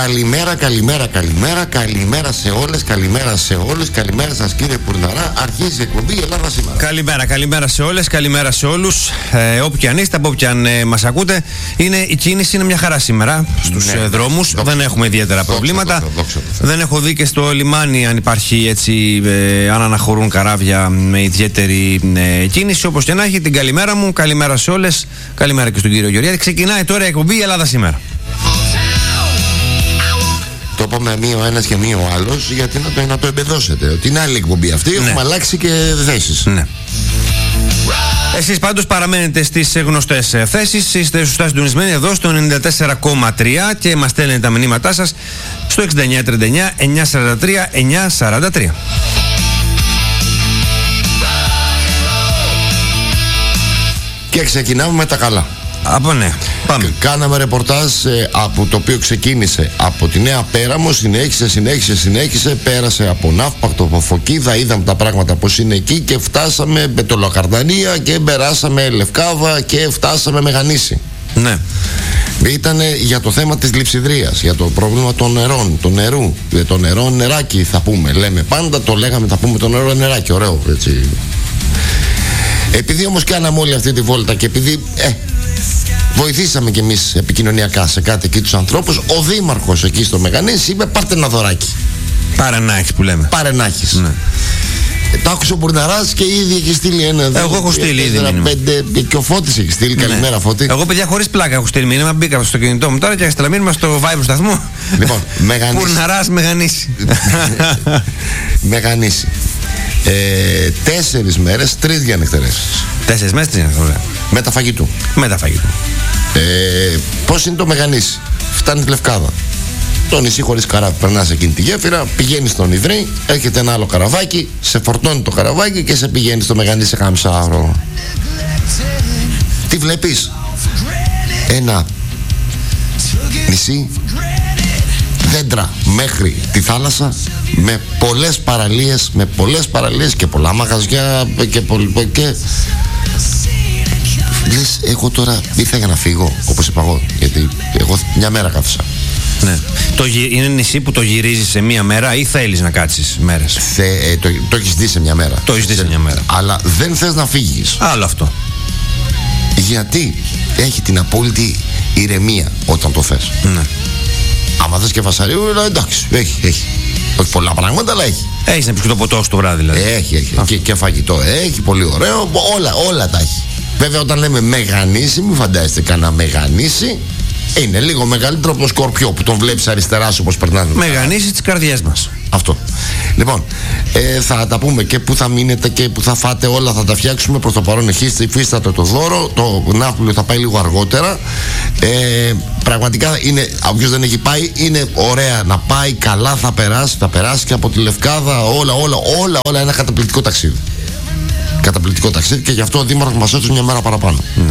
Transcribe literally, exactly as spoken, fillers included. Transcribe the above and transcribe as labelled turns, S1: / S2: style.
S1: Καλημέρα, καλημέρα, καλημέρα, καλημέρα σε όλες, καλημέρα σε όλους, καλημέρα σας κύριε Πουρναρά. Αρχίζει η εκπομπή Ελλάδα σήμερα.
S2: Καλημέρα, καλημέρα σε όλες, καλημέρα σε όλους. Ε, όπου και αν είστε, από όπου και αν ε, μας ακούτε, είναι, η κίνηση είναι μια χαρά σήμερα στους ναι, ε, δρόμους. Δόξα, δεν έχουμε ιδιαίτερα δόξα, προβλήματα. Δόξα, δόξα, δόξα. Δεν έχω δει και στο λιμάνι αν υπάρχει έτσι, ε, αν αναχωρούν καράβια με ιδιαίτερη ε, κίνηση. Όπως και να έχει, την καλημέρα μου, καλημέρα σε όλες, καλημέρα και στον κύριο Γεωργιάδη. Ξεκινάει τώρα η εκπομπή Ελλάδα σήμερα.
S1: Το είπαμε μία ο ένας και μία ο άλλος, γιατί να το, να το εμπεδώσετε. Ότι είναι άλλη εκπομπή αυτή, ναι. Έχουμε αλλάξει και θέσεις.
S2: Ναι. Εσείς πάντως παραμένετε στις γνωστές θέσεις. Είστε σωστά συντονισμένοι εδώ στο ενενήντα τέσσερα κόμμα τρία και μας στέλνετε τα μηνύματά σας στο εξήντα εννιά τριάντα εννιά εννιακόσια σαράντα τρία εννιακόσια σαράντα τρία.
S1: Και ξεκινάμε με τα καλά.
S2: Από ναι, πάμε.
S1: Κάναμε ρεπορτάζ ε, από το οποίο ξεκίνησε από τη Νέα Πέραμο, συνέχισε, συνέχισε, συνέχισε, πέρασε από Ναύπακτο, από Φωκίδα, είδαμε τα πράγματα πως είναι εκεί και φτάσαμε με το Λακαρδανία και περάσαμε Λευκάδα και φτάσαμε Μεγανήσι.
S2: Ναι.
S1: Ήταν για το θέμα της λειψιδρίας, για το πρόβλημα των νερών, του νερού, το νερό νεράκι θα πούμε, λέμε πάντα, το λέγαμε θα πούμε το νερό νεράκι, ωραίο έτσι. Επειδή όμως κάναμε όλη αυτή τη βόλτα και επειδή ε, βοηθήσαμε κι εμείς επικοινωνιακά σε κάτι εκεί τους ανθρώπους, ο δήμαρχος εκεί στο Μεγανήσι είπε πάρτε ένα δωράκι.
S2: Πάρε να έχεις που λέμε.
S1: Πάρε να έχεις. Ναι. Ε, το άκουσε ο Μπουρναράς και ήδη έχει στείλει ένα.
S2: Εγώ έχω στείλει ήδη μήνυμα.
S1: Πέντε, και ο Φώτης έχει στείλει. Ναι. Καλημέρα Φώτη.
S2: Εγώ παιδιά χωρίς πλάκα έχω στείλει μήνυμα. Μπήκα στο κινητό μου τώρα και έστειλα μήνυμα στο Viber του σταθμού.
S1: Λοιπόν, Μεγανήσι.
S2: Μπουρναράς Μεγανήσι.
S1: Μεγανήσι. Ε, τέσσερις μέρες, τρεις διανυκτερεύσεις.
S2: Τέσσερις μέρες, τρεις διανυκτερεύσεις.
S1: Με τα φαγητού.
S2: Με τα φαγητού.
S1: Ε, πώς είναι το Μεγανήσι? Φτάνει τη Λευκάδα. Το νησί χωρίς καράβι. Περνάς εκείνη τη γέφυρα, πηγαίνεις στον Ιδρύ, έρχεται ένα άλλο καραβάκι, σε φορτώνει το καραβάκι και σε πηγαίνει στο Μεγανήσι χάμισαρο. Τι βλέπεις? Ένα νησί, δέντρα μέχρι τη θάλασσα, με πολλές παραλίες, με πολλές παραλίες και πολλά μαγαζιά και, πολλ... και... λες, εγώ τώρα ήρθα για να φύγω, όπως είπα εγώ, γιατί εγώ μια μέρα κάθισα.
S2: Ναι. Το, είναι νησί που το γυρίζεις σε μια μέρα ή θέλεις να κάτσεις μέρες?
S1: Θε, ε, το, το έχεις δει σε μια μέρα.
S2: Το έχεις δει σε μια μέρα.
S1: Αλλά δεν θες να φύγεις.
S2: Άλλο αυτό.
S1: Γιατί έχει την απόλυτη ηρεμία όταν το θες.
S2: Ναι.
S1: Άμα θες και βασαρίου, εντάξει, έχει, έχει. Όχι πολλά πράγματα, αλλά έχει.
S2: Έχεις να πεις και το ποτό στο βράδυ, δηλαδή.
S1: Έχει, έχει. Και, και φαγητό έχει, πολύ ωραίο. Όλα, όλα τα έχει. Βέβαια, όταν λέμε Μεγανήσι, μην φαντάζεστε κανένα Μεγανήσι. Είναι λίγο μεγαλύτερο από το Σκορπιό που τον βλέπεις αριστερά σου όπως περνάνε.
S2: Μεγανήσι τις καρδιές μας.
S1: Αυτό. Λοιπόν, ε, θα τα πούμε και που θα μείνετε και που θα φάτε, όλα θα τα φτιάξουμε. Προς το παρόν έχετε, υφίσταται το δώρο. Το Ναύπλιο θα πάει λίγο αργότερα. Ε, πραγματικά είναι, όποιος δεν έχει πάει, είναι ωραία να πάει, καλά θα περάσει. Θα περάσει και από τη Λευκάδα, όλα, όλα, όλα, όλα ένα καταπληκτικό ταξίδι. Καταπληκτικό ταξίδι και γι' αυτό ο Δήμαρχος μας έδωσε μια μέρα παραπάνω. Ναι.